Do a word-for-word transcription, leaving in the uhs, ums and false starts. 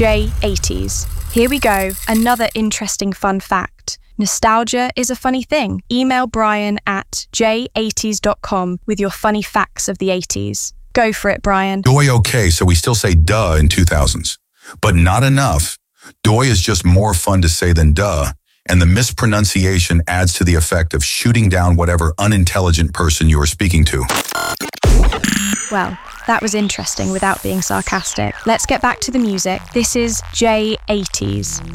J eighties. Here we go, another interesting fun fact. Nostalgia is a funny thing. Email Brian at j eighties dot com with your funny facts of the eighties. Go for it, Brian. Doy okay, so we still say duh in two thousands. But not enough. Doy is just more fun to say than duh, and the mispronunciation adds to the effect of shooting down whatever unintelligent person you are speaking to. Well, that was interesting without being sarcastic. Let's get back to the music. This is J eighties.